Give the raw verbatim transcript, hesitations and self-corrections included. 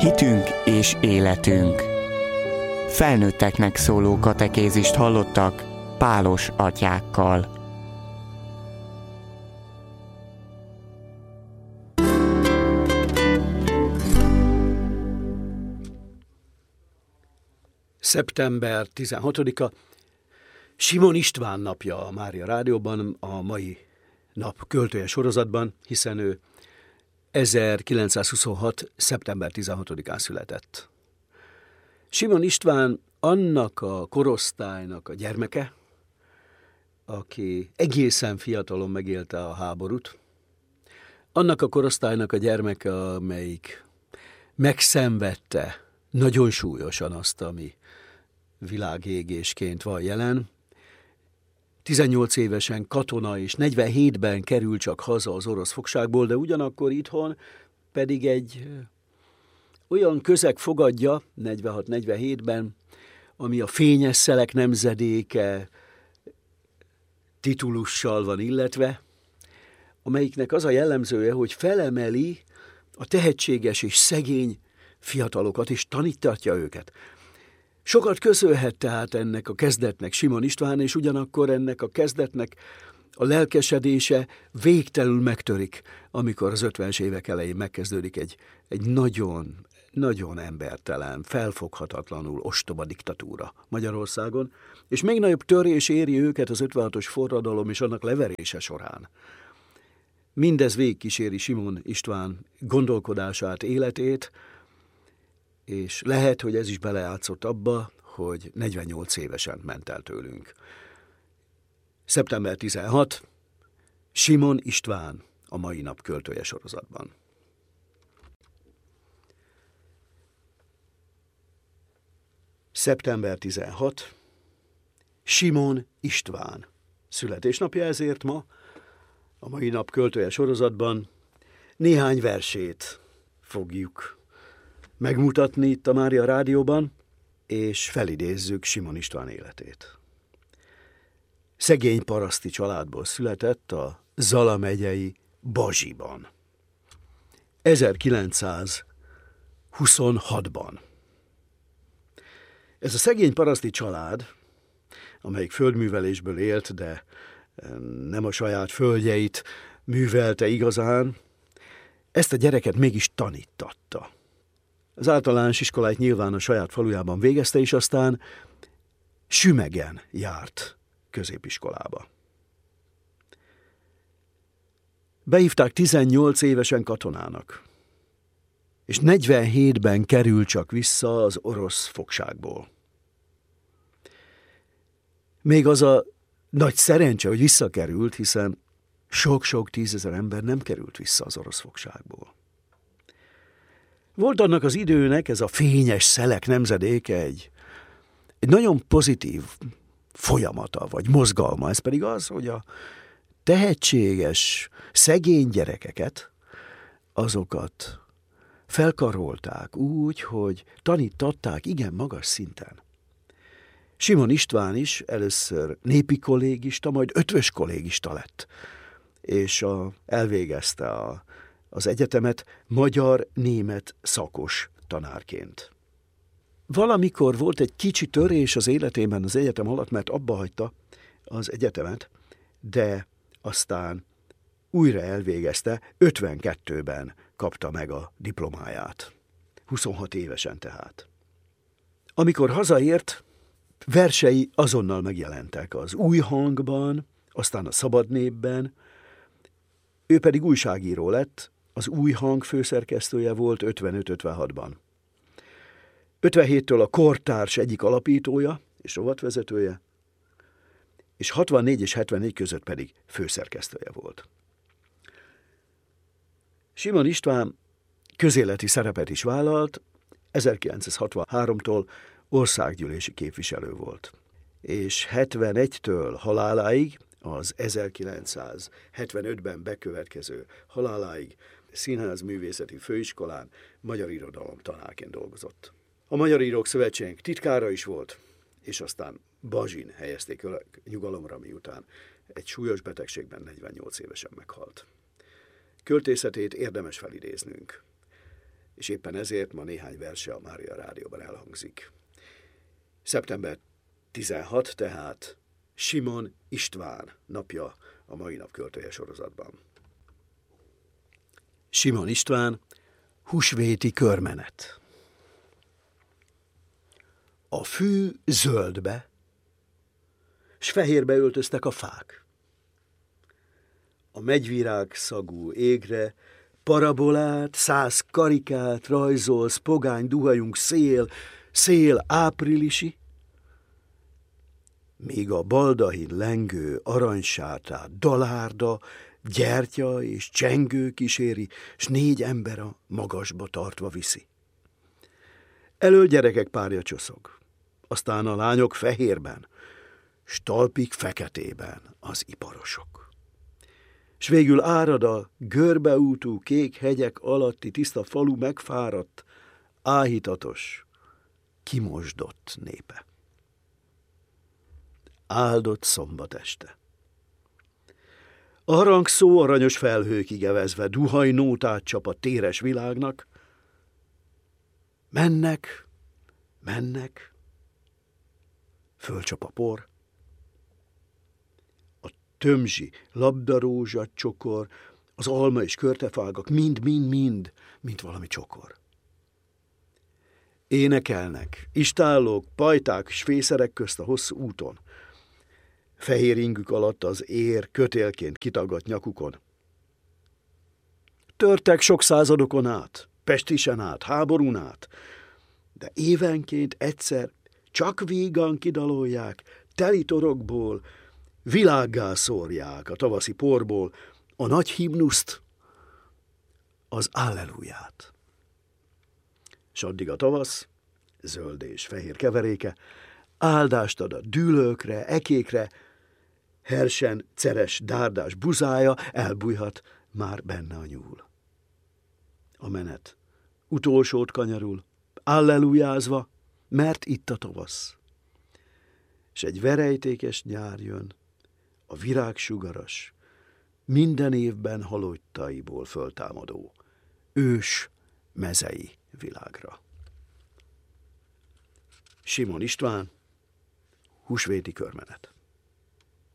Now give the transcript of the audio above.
Hitünk és életünk. Felnőtteknek szóló katekézist hallottak Pálos atyákkal. szeptember tizenhatodika, Simon István napja a Mária Rádióban, a mai nap költője sorozatban, hiszen ő ezerkilencszázhuszonhat. szeptember tizenhatodikán született. Simon István annak a korosztálynak a gyermeke, aki egészen fiatalon megélte a háborút, annak a korosztálynak a gyermeke, amelyik megszenvedte nagyon súlyosan azt, ami világégésként van jelen. tizennyolc évesen katona, és negyvenhétben kerül csak haza az orosz fogságból, de ugyanakkor itthon pedig egy olyan közeg fogadja negyvenhat negyvenhétben, ami a fényes szelek nemzedéke titulussal van illetve, amelyiknek az a jellemzője, hogy felemeli a tehetséges és szegény fiatalokat, és tanítatja őket. Sokat köszönhet tehát ennek a kezdetnek Simon István, és ugyanakkor ennek a kezdetnek a lelkesedése végtelenül megtörik, amikor az ötvenes évek elején megkezdődik egy, egy nagyon, nagyon embertelen, felfoghatatlanul ostoba diktatúra Magyarországon, és még nagyobb törés éri őket az ötvenhatos forradalom és annak leverése során. Mindez végigkíséri Simon István gondolkodását, életét, és lehet, hogy ez is belejátszott abba, hogy negyvennyolc évesen ment el tőlünk. szeptember tizenhatodika. Simon István a mai nap költője sorozatban. szeptember tizenhatodika. Simon István születésnapja, ezért ma a mai nap költője sorozatban néhány versét fogjuk megmutatni itt a Mária Rádióban, és felidézzük Simon István életét. Szegény paraszti családból született a Zala megyei Bazsiban. ezerkilencszázhuszonhatban. Ez a szegény paraszti család, amelyik földművelésből élt, de nem a saját földjeit művelte igazán, ezt a gyereket mégis tanítatta. Az általános iskoláit nyilván a saját falujában végezte, és aztán Sümegen járt középiskolába. Behívták tizennyolc évesen katonának, és negyvenhétben kerül csak vissza az orosz fogságból. Még az a nagy szerencse, hogy visszakerült, hiszen sok-sok tízezer ember nem került vissza az orosz fogságból. Volt annak az időnek, ez a fényes szelek nemzedéke egy, egy nagyon pozitív folyamata, vagy mozgalma. Ez pedig az, hogy a tehetséges, szegény gyerekeket, azokat felkarolták úgy, hogy tanítatták igen magas szinten. Simon István is először népi kollégista, majd ötvös kollégista lett, és a, elvégezte a az egyetemet magyar-német szakos tanárként. Valamikor volt egy kicsi törés az életében az egyetem alatt, mert abba hagyta az egyetemet, de aztán újra elvégezte, ötvenkettőben kapta meg a diplomáját. huszonhat évesen tehát. Amikor hazaért, versei azonnal megjelentek az Új Hangban, aztán a Szabad Népben, ő pedig újságíró lett, az Új Hang főszerkesztője volt ötvenöt ötvenhatban. ötvenhéttől a Kortárs egyik alapítója és rovatvezetője, és hatvannégy és hetvennégy között pedig főszerkesztője volt. Simon István közéleti szerepet is vállalt, ezerkilencszázhatvanháromtól országgyűlési képviselő volt, és hetvenegytől haláláig, az ezerkilencszázhetvenötben bekövetkező haláláig Színházművészeti Főiskolán magyar irodalom tanárként dolgozott. A Magyar Írók Szövetségének titkára is volt, és aztán Bazsin helyezték nyugalomra, miután egy súlyos betegségben negyvennyolc évesen meghalt. Költészetét érdemes felidéznünk. és éppen ezért ma néhány verse a Mária Rádióban elhangzik. szeptember tizenhatodika tehát Simon István napja a mai nap költője sorozatban. Simon István, húsvéti körmenet. A fű zöldbe, s fehérbe öltöztek a fák. A megyvirág szagú égre parabolát, száz karikát rajzolsz, pogány duhajunk szél, szél áprilisi, míg a baldahin lengő aranysátát dalárda, gyertya és csengő kíséri, s négy ember a magasba tartva viszi. Elől gyerekek párja csoszog, aztán a lányok fehérben, s talpik feketében az iparosok. S végül árad a görbeútú kék hegyek alatti tiszta falu megfáradt, áhítatos, kimosdott népe. Áldott szombat este. A harangszó aranyos felhőkig evezve duhaj nótát csap a téres világnak. Mennek, mennek, fölcsap a por. A tömzsi, labdarózsa csokor, az alma és körtefágak mind-mind-mind, mint valami csokor. Énekelnek, istállók, pajták s fészerek közt a hosszú úton. Fehér ingük alatt az ér kötélként kitagadt nyakukon. Törtek sok századokon át, pestisen át, háborún át, de évenként egyszer csak vígan kidalolják, teli torokból, világgá szórják a tavaszi porból a nagy himnuszt, az Alleluját. S addig a tavasz, zöld és fehér keveréke, áldást ad a dűlőkre, ekékre, hersen, ceres, dárdás buzája, elbújhat már benne a nyúl. A menet utolsót kanyarul, allelujázva, mert itt a tavasz. S egy verejtékes nyár jön, a virágsugaras, minden évben halottaiból föltámadó, ős mezei világra. Simon István, húsvéti körmenet.